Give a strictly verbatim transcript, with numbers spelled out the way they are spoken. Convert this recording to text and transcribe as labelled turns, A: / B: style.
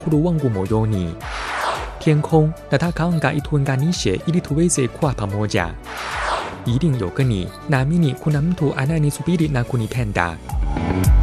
A: mkulu wangu moyoni.天空 nataka anga ituunganishe ili tuweze kuwa pamoja. 一定有个你，naamini kuna mtu anayenisubiri na kunipenda.